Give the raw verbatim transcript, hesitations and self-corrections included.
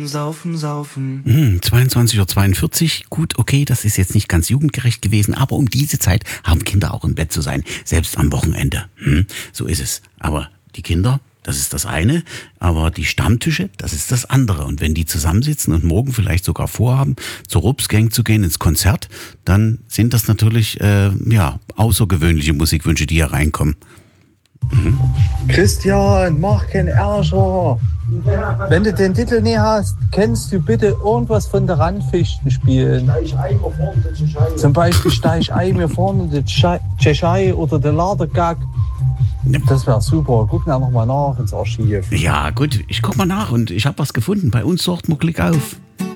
Saufen, saufen. Hm, zweiundzwanzig Uhr zweiundvierzig, gut, okay, das ist jetzt nicht ganz jugendgerecht gewesen, aber um diese Zeit haben Kinder auch im Bett zu sein, selbst am Wochenende. Hm, so ist es. Aber die Kinder, das ist das eine, aber die Stammtische, das ist das andere. Und wenn die zusammensitzen und morgen vielleicht sogar vorhaben, zur Rupsgang zu gehen, ins Konzert, dann sind das natürlich äh, ja außergewöhnliche Musikwünsche, die hier reinkommen. Mhm. Christian, mach keinen Ärger. Wenn du den Titel nie hast, kannst du bitte irgendwas von der Randfichten spielen. Zum Beispiel Steig mir vorne die Tschechei oder der Ladergag. Das wäre super. Guck da nochmal nach ins Archiv. Ja gut, ich guck mal nach und ich habe was gefunden. Bei uns sorgt man Klick auf.